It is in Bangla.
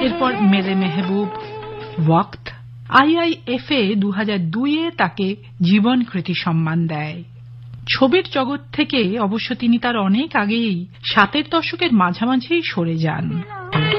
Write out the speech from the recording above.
এরপর মেরে মেহবুব, ওয়াক্ত। আইআইএফএ 2002-এ তাকে জীবন কৃতি সম্মান দেয়। ছবির জগৎ থেকে অবশ্য তিনি তার অনেক আগেই 60-এর দশকের মাঝামাঝিই সরে যান।